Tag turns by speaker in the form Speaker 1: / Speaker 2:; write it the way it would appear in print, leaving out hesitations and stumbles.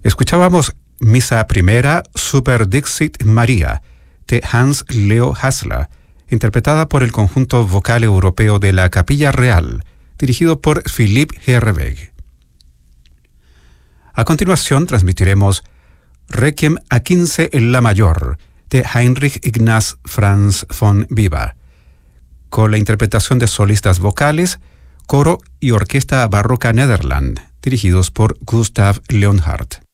Speaker 1: Escuchábamos Misa Primera Super Dixit María de Hans Leo Hassler, interpretada por el conjunto vocal europeo de la Capilla Real, dirigido por Philippe Herreweg. A continuación transmitiremos Requiem a 15 en la mayor de Heinrich Ignaz Franz von Weber, con la interpretación de solistas vocales, coro y orquesta barroca Nederland, dirigidos por Gustav Leonhardt.